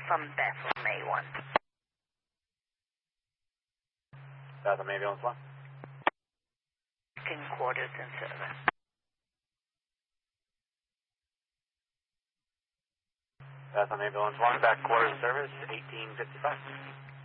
from Bethlehem A1. Bethlehem Ambulance 1. In quarters in service. Bethlehem Ambulance 1, back quarters service, 1855.